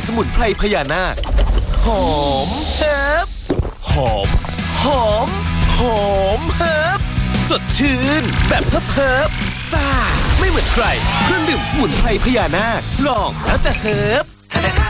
สมุนไพรพญานาคหอมเฮิบหอมหอมหอมเฮิบสดชื่นแบบเฮิบซ่าไม่เหมือนใครเครื่องดื่มสมุนไพรพญานาคลองแล้วจะเฮิบ